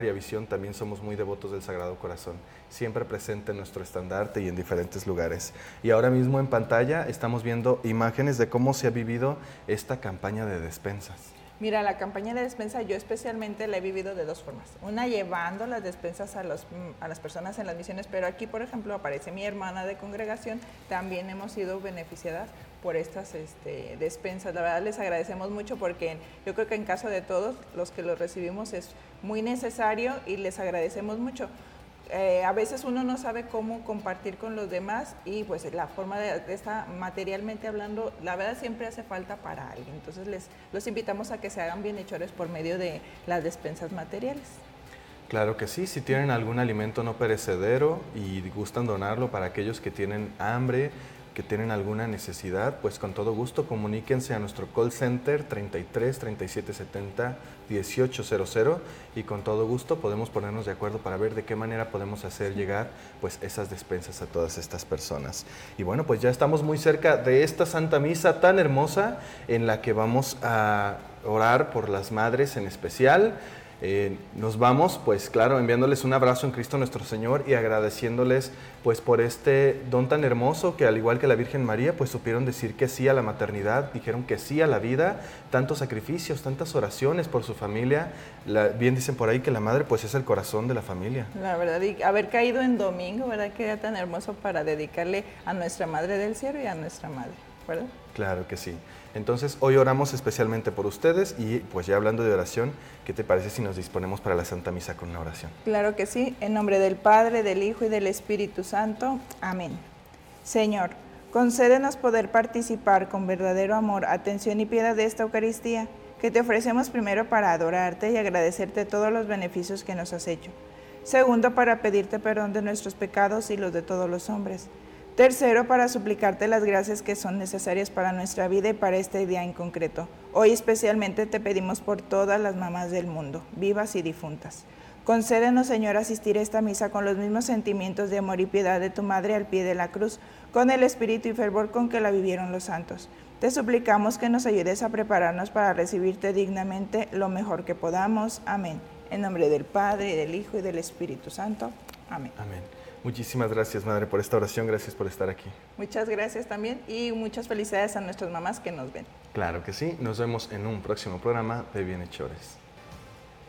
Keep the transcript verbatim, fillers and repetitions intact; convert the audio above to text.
Visión también somos muy devotos del Sagrado Corazón, siempre presente en nuestro estandarte y en diferentes lugares. Y ahora mismo en pantalla estamos viendo imágenes de cómo se ha vivido esta campaña de despensas. Mira, la campaña de despensa yo especialmente la he vivido de dos formas. Una, llevando las despensas a, los, a las personas en las misiones, pero aquí, por ejemplo, aparece mi hermana de congregación, también hemos sido beneficiadas por estas este, despensas. La verdad les agradecemos mucho porque yo creo que en caso de todos los que los recibimos es muy necesario y les agradecemos mucho. Eh, a veces uno no sabe cómo compartir con los demás y pues la forma de, de esta, materialmente hablando, la verdad siempre hace falta para alguien. Entonces les los invitamos a que se hagan bienhechores por medio de las despensas materiales. Claro que sí, si tienen algún alimento no perecedero y gustan donarlo para aquellos que tienen hambre, que tienen alguna necesidad, pues con todo gusto comuníquense a nuestro call center treinta y tres, treinta y siete setenta, dieciocho cero cero y con todo gusto podemos ponernos de acuerdo para ver de qué manera podemos hacer llegar pues esas despensas a todas estas personas. Y bueno, pues ya estamos muy cerca de esta Santa Misa tan hermosa en la que vamos a orar por las madres en especial. Eh, nos vamos, pues claro, enviándoles un abrazo en Cristo nuestro Señor y agradeciéndoles pues por este don tan hermoso que al igual que la Virgen María pues supieron decir que sí a la maternidad, dijeron que sí a la vida, tantos sacrificios, tantas oraciones por su familia. La, bien dicen por ahí que la madre pues es el corazón de la familia. La verdad, y haber caído en domingo, ¿verdad? Que era tan hermoso para dedicarle a nuestra Madre del Cielo y a nuestra Madre, ¿verdad? Claro que sí. Entonces hoy oramos especialmente por ustedes y pues ya hablando de oración, ¿qué te parece si nos disponemos para la Santa Misa con una oración? Claro que sí, en nombre del Padre, del Hijo y del Espíritu Santo. Amén. Señor, concédenos poder participar con verdadero amor, atención y piedad de esta Eucaristía, que te ofrecemos primero para adorarte y agradecerte todos los beneficios que nos has hecho. Segundo, para pedirte perdón de nuestros pecados y los de todos los hombres. Tercero, para suplicarte las gracias que son necesarias para nuestra vida y para este día en concreto. Hoy especialmente te pedimos por todas las mamás del mundo, vivas y difuntas. Concédenos, Señor, asistir a esta misa con los mismos sentimientos de amor y piedad de tu Madre al pie de la cruz, con el espíritu y fervor con que la vivieron los santos. Te suplicamos que nos ayudes a prepararnos para recibirte dignamente lo mejor que podamos. Amén. En nombre del Padre, y del Hijo, y del Espíritu Santo. Amén. Amén. Muchísimas gracias, Madre, por esta oración. Gracias por estar aquí. Muchas gracias también y muchas felicidades a nuestras mamás que nos ven. Claro que sí. Nos vemos en un próximo programa de Bienhechores.